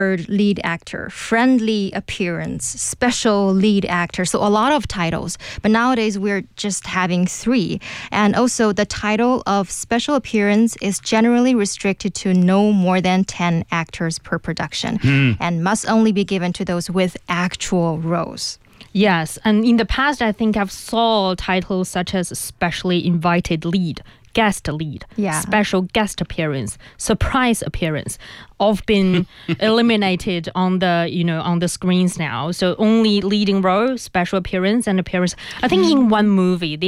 lead actor, friendly appearance, special lead actor. So a lot of titles. But nowadays we're just having 3. And also the title of special appearance is generally restricted to no more than 10 actors per production and must only be given to those with actual roles. Yes, and in the past I think I've saw titles such as specially invited lead, guest lead, special guest appearance, surprise appearance, all been eliminated on the on the screens now. So only leading role, special appearance, and appearance. I think in one movie they